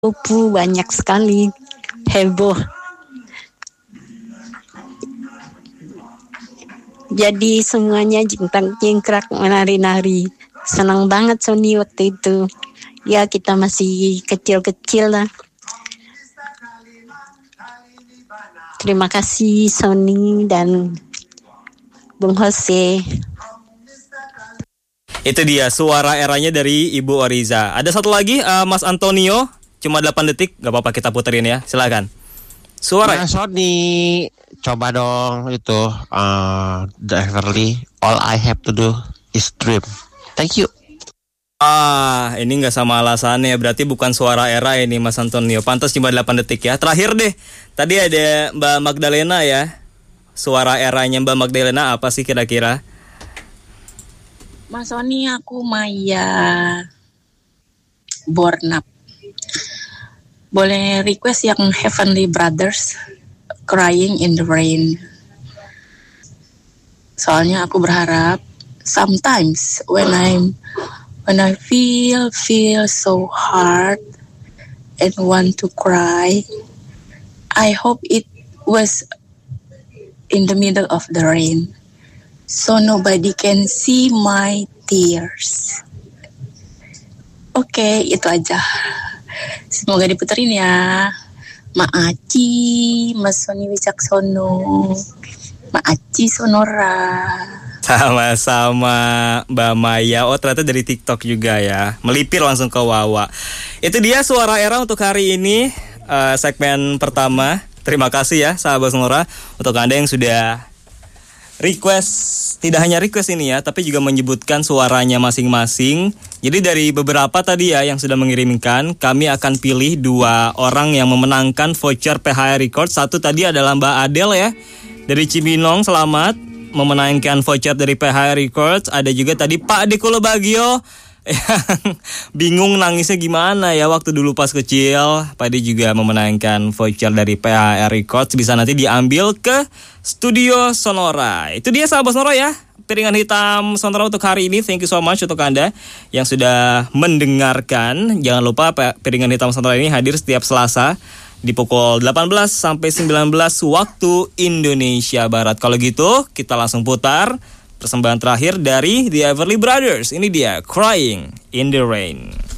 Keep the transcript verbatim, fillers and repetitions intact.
Kupu banyak sekali, heboh. Jadi semuanya jingkrak-jingkrak menari-nari. Senang banget Sony waktu itu. Ya kita masih kecil-kecil lah. Terima kasih Sony dan Bung Jose. Itu dia suara eranya dari Ibu Oriza. Ada satu lagi uh, Mas Antonio. Cuma delapan detik, gak apa-apa kita puterin ya. Silakan. Suara Mas Sony, coba dong itu uh, The Everly. All I have to do is dream. Thank you. Ah, ini gak sama alasannya. Berarti bukan suara era ini Mas Antonio. Pantas cuma delapan detik ya. Terakhir deh. Tadi ada Mbak Magdalena ya. Suara eranya Mbak Magdalena apa sih kira-kira? Mas Sony, aku Maya Bornap. Boleh request yang Heavenly Brothers, Crying in the Rain. Soalnya aku berharap sometimes when I'm when I feel feel so hard and want to cry, I hope it was in the middle of the rain, so nobody can see my tears. Oke, okay, itu aja. Semoga diputerin ya. Ma Aci, Mas Sony Wicaksono, Ma Aci Sonora. Sama-sama Mbak Maya. Oh ternyata dari TikTok juga ya. Melipir langsung ke Wawa. Itu dia suara era untuk hari ini, uh, segmen pertama. Terima kasih ya sahabat Sonora untuk Anda yang sudah request. Tidak hanya request ini ya, tapi juga menyebutkan suaranya masing-masing. Jadi dari beberapa tadi ya yang sudah mengirimkan, kami akan pilih dua orang yang memenangkan voucher P H R Records. Satu tadi adalah Mbak Adel ya, dari Cibinong, selamat memenangkan voucher dari P H R Records. Ada juga tadi Pak Dekolo Bagio yang bingung nangisnya gimana ya waktu dulu pas kecil. Pak Ade juga memenangkan voucher dari P H R Records, bisa nanti diambil ke Studio Sonora. Itu dia sahabat Sonora ya, piringan hitam Sonora untuk hari ini. Thank you so much untuk Anda yang sudah mendengarkan. Jangan lupa piringan hitam Sonora ini hadir setiap Selasa di pukul delapan belas sampai sembilan belas waktu Indonesia Barat. Kalau gitu kita langsung putar persembahan terakhir dari The Everly Brothers. Ini dia, Crying in the Rain.